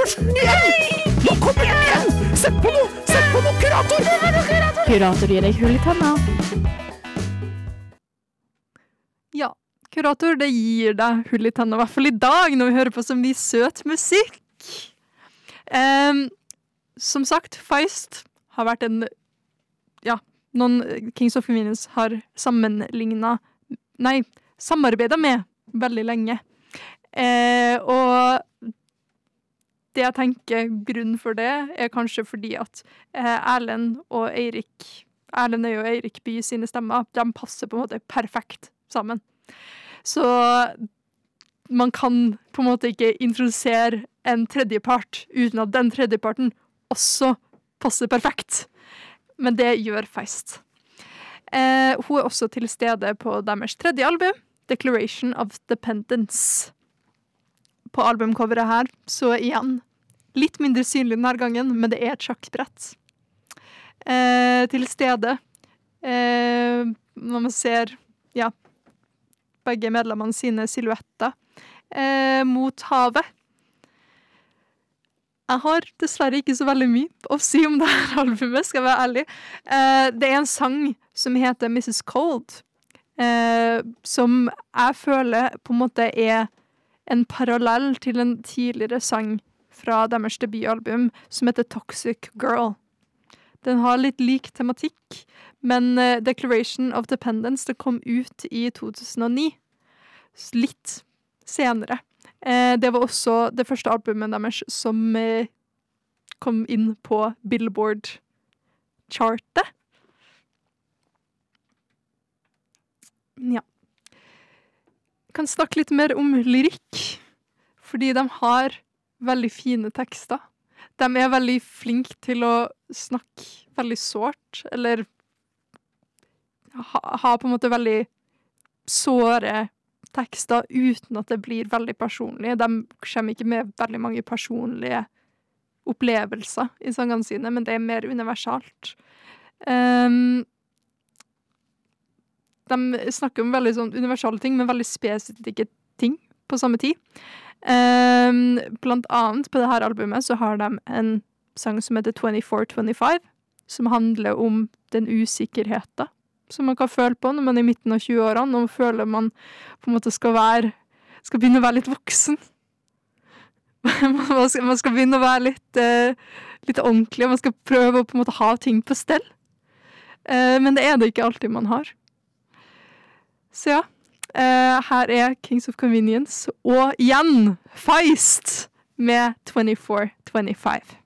først igjen! Nå kommer den igjen! Sett på noe, kurator! Kurator gir deg hull i tenna. Ja, kurator, det gir deg hull i tenna, i hvert fall i dag, når vi hører på så mye søt musikk. Som sagt, Feist har vært noen Kings of Convenience har samarbeidet med veldig lenge. Og det jeg tenker grunnen for det er kanskje fordi at Erlend er jo Eirik Bye sine stemmer, de passer på en måte perfekt sammen. Så man kan på en måte ikke introdusere en tredjepart uten at den tredjeparten også passer perfekt. Men det gjør Feist. Hun er også til stede på deres tredje album, Declaration of Dependence. På albumcoveret her, så igjen, litt mindre synlig denne gangen, men det er et sjakkbrett. Til stede, når man ser, begge medlemmene sine silhuetter, mot havet. Jeg har dessverre ikke så veldig mye å si om det her albumet, skal jeg være ærlig. Det er en sang som heter Mrs. Cold, som jeg føler på en måte er en parallell til en tidligere sang fra deres debutalbum som heter Toxic Girl. Den har litt lik tematikk, men Declaration of Dependence det kom ut i 2009, litt senere. Det var også det første albumet deres som kom inn på Billboard-chartet. Ja. Jeg kan snakke litt mer om lyrikk, fordi de har veldig fine tekster. De er veldig flinke til å snakke veldig sårt, eller ha på en måte veldig såre tekster uten at det blir veldig personlig. De kommer ikke med veldig mange personlige opplevelser i sangene sine, men det er mer universalt. De snakker om veldig sånn universale ting, men veldig spesifikke ting på samme tid. Blant annet på det her albumet så har de en sang som heter 24-25, som handler om den usikkerheten som man kan føle på når man er i midten av 20-årene, og føler man på en måte skal begynne å være litt voksen. Man skal begynne å være litt ordentlig, og man skal prøve å på en måte ha ting på stell. Men det er det ikke alltid man har. Så ja, her er Kings of Convenience, og igjen Feist med 24-25.